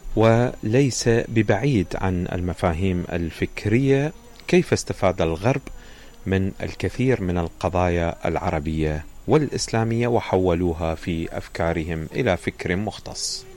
وليس ببعيد عن المفاهيم الفكرية كيف استفاد الغرب من الكثير من القضايا العربية والإسلامية وحولوها في أفكارهم إلى فكر مختص.